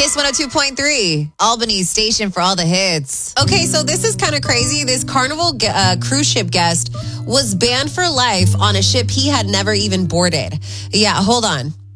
Kiss 102.3, Albany's station for all the hits. Okay, so this is kind of crazy. This Carnival cruise ship guest was banned for life on a ship he had never even boarded. Yeah, hold on.